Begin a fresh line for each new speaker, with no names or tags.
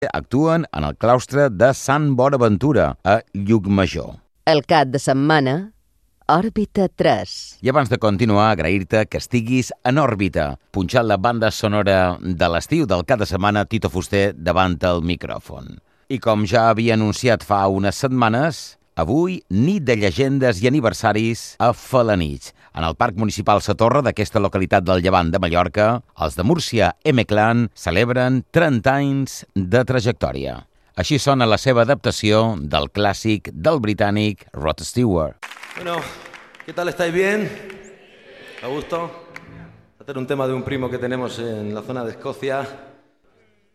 actuen en el claustre de Sant Bonaventura, a Llucmajor.
El cap de setmana, Òrbita 3.
I abans de continuar, agrair-te que estiguis en òrbita, punxant la banda sonora de l'estiu del cap de setmana, Tito Fuster davant el micròfon. I com ja havia anunciat fa unes setmanes, avui, nit de llegendes i aniversaris a Felanitx. En el Parc Municipal Sa Torre d'aquesta localitat del Llevant de Mallorca, els de Múrcia M-Clan celebren 30 anys de trajectòria. Així sona la seva adaptació del clàssic del britànic Rod Stewart.
Bueno, ¿qué tal? ¿Estáis bien? ¿A gusto? Este era un tema de un primo que tenemos en la zona de Escocia.